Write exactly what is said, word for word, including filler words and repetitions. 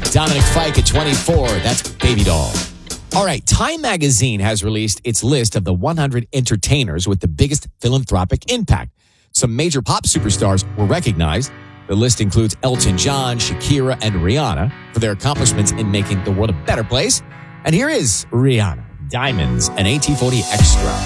Dominic Fike at twenty-four. That's Baby Doll. All right, Time Magazine has released its list of the one hundred entertainers with the biggest philanthropic impact. Some major pop superstars were recognized. The list includes Elton John, Shakira, and Rihanna for their accomplishments in making the world a better place. And here is Rihanna, Diamonds, and A T forty Extra.